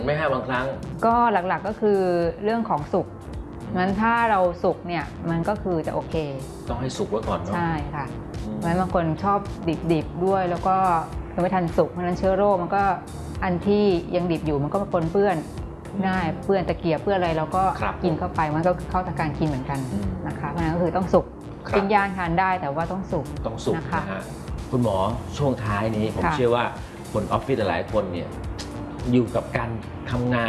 ไหมฮะบางครั้งก็หลักๆก็คือเรื่องของสุกงั้นถ้าเราสุกเนี่ยมันก็คือจะโอเคต้องให้สุกไว้ก่อนเนาะใช่ค่ะงั้นบางคนชอบดิบๆด้วยแล้วก็ยังไม่ทันสุกเพราะฉะนั้นเชื้อโรคมันก็อันที่ยังดิบอยู่มันก็มาปนเปื้อนง่ายเปื้อนตะเกียบเปื้อนอะไรเราก็กินเข้าไปมันก็เข้าทางการกินเหมือนกันนะคะเพราะฉะนั้นก็คือต้องสุกปิ้งย่างทานได้แต่ว่าต้องสุกนะคะคุณหมอช่วงท้ายนี้ผมเชื่อว่าคนออฟฟิศหลายคนเนี่ยอยู่กับการทำงาน